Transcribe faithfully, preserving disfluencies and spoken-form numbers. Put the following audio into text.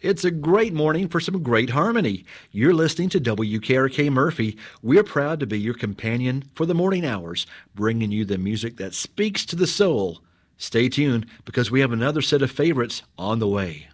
It's a great morning for some great harmony. You're listening to W K R K Murphy. We're proud to be your companion for the morning hours, bringing you the music that speaks to the soul. Stay tuned because we have another set of favorites on the way.